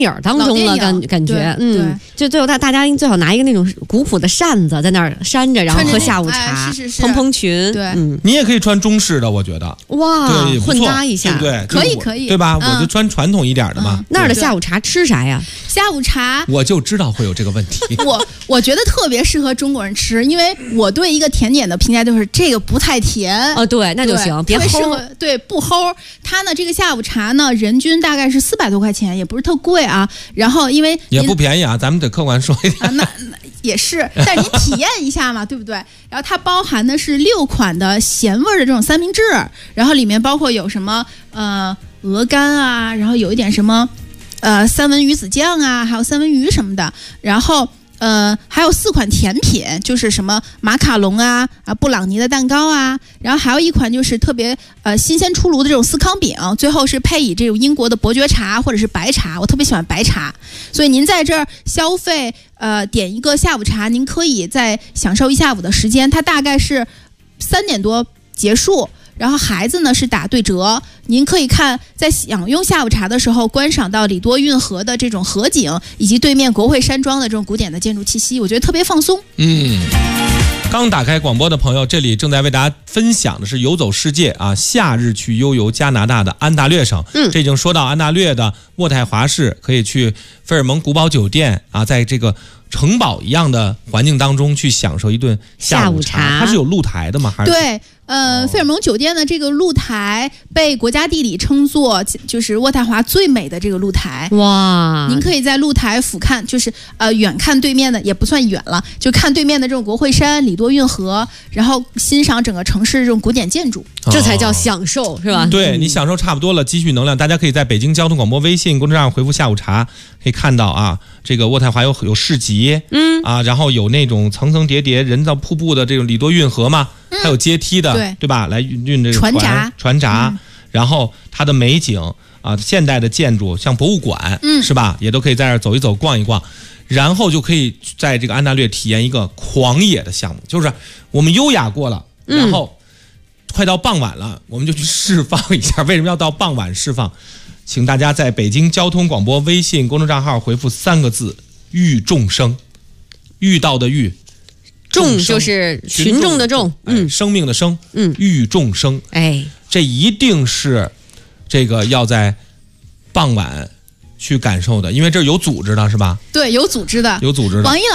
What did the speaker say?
影当中的感觉，就最后大家最好拿一个那种古朴的扇子在那儿扇着，然后喝下午茶，蓬蓬裙。 对， 你也可以穿中式的，我觉得哇， 对， 混搭一下， 对， 可以， 对吧？我就穿传统一点的嘛。 那儿的下午茶吃啥呀？ 下午茶我就知道会有这个问题。 我觉得特别适合中国人吃，因为我对一个甜点的评价就是这个不太甜。 对，那就行，别齁。 对，不齁。它呢，这个下午茶呢，人均大概是400多块钱，也不是特贵啊。然后因为也不便宜啊，咱们得客观说一点啊，那也是，但是你体验一下嘛，对不对？然后它包含的是6款的咸味的这种三明治，然后里面包括有什么鹅肝啊，然后有一点什么三文鱼子酱啊，还有三文鱼什么的，然后还有4款甜品，就是什么马卡龙啊布朗尼的蛋糕啊，然后还有一款就是特别新鲜出炉的这种司康饼，最后是配以这种英国的伯爵茶或者是白茶，我特别喜欢白茶，所以您在这儿消费点一个下午茶，您可以再享受一下午的时间，它大概是3点多结束。然后孩子呢是打对折，您可以看在享用下午茶的时候，观赏到里多运河的这种河景，以及对面国会山庄的这种古典的建筑气息，我觉得特别放松。 刚打开广播的朋友，这里正在为大家分享的是游走世界啊，夏日去悠游加拿大的安大略省。这已经说到安大略的渥太华市，可以去费尔蒙古堡酒店啊，在这个城堡一样的环境当中去享受一顿下午茶。它是有露台的吗？还是对。费尔蒙酒店的这个露台被国家地理称作就是渥太华最美的这个露台。 哇！ 您可以在露台俯瞰，就是远看对面的，也不算远了，就看对面的这种国会山、里多运河，然后欣赏整个城市这种古典建筑， 这才叫享受，是吧？ 对，你享受差不多了，积蓄能量。大家可以在北京交通广播微信公众号回复下午茶，可以看到啊，这个渥太华有市集，然后有那种层层叠叠人造瀑布的这种里多运河嘛。还有阶梯的，对吧？来运这个船闸，然后它的美景啊，现代的建筑像博物馆，是吧？也都可以在这儿走一走、逛一逛，然后就可以在这个安大略体验一个狂野的项目，就是我们优雅过了，然后快到傍晚了，我们就去释放一下。为什么要到傍晚释放？请大家在北京交通广播微信公众账号回复3个字“遇众生”，遇到的遇。 众就是群众的众， 生命的生，遇众生，这一定是这个要在傍晚去感受的，因为这有组织的是吧？ 对，有组织的， 有组织的。 王一